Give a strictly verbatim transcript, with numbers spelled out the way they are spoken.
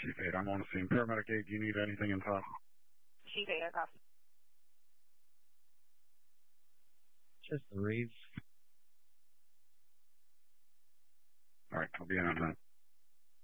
Chief eight, I'm on the scene. Paramedic eight, do you need anything in top? Chief eight, I copy. Just the Reeves. All right, I'll be in on that.